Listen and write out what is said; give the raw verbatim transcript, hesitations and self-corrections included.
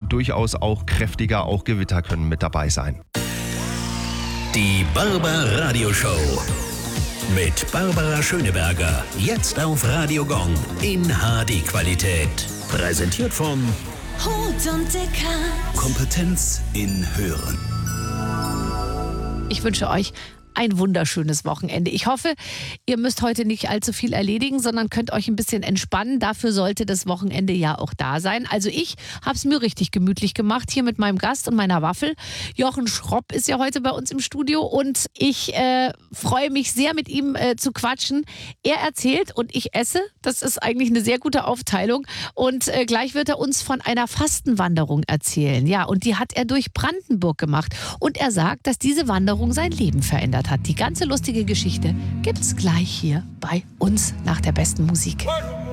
durchaus auch kräftiger, auch Gewitter können mit dabei sein. Die Barbar Radio Show mit Barbara Schöneberger. Jetzt auf Radio Gong in H D-Qualität. Präsentiert von Hut und Deckard. Kompetenz in Hören. Ich wünsche euch ein wunderschönes Wochenende. Ich hoffe, ihr müsst heute nicht allzu viel erledigen, sondern könnt euch ein bisschen entspannen. Dafür sollte das Wochenende ja auch da sein. Also ich habe es mir richtig gemütlich gemacht, hier mit meinem Gast und meiner Waffel. Jochen Schropp ist ja heute bei uns im Studio und ich äh, freue mich sehr, mit ihm äh, zu quatschen. Er erzählt und ich esse. Das ist eigentlich eine sehr gute Aufteilung. Und äh, gleich wird er uns von einer Fastenwanderung erzählen. Ja, und die hat er durch Brandenburg gemacht. Und er sagt, dass diese Wanderung sein Leben verändert hat. Die ganze lustige Geschichte gibt's gleich hier bei uns nach der besten Musik.